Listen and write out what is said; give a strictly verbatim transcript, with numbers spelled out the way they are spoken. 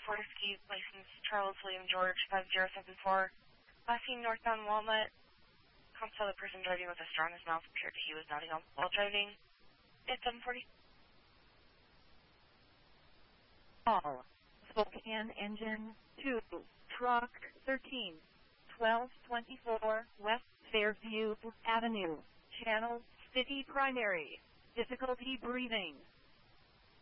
Fortescue, license Charles William George five zero seven four. Last seen northbound Walnut. Comp saw the person driving with a straw in his mouth. Appeared he was nodding off while driving. It's seven forty. All. Spokane Engine two. Truck thirteen. twelve twenty-four West Fairview Avenue. Channel City Primary. Difficulty breathing.